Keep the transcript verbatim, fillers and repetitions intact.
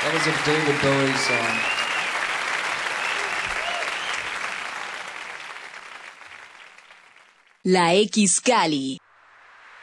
That was a David Bowie song. La X Cali.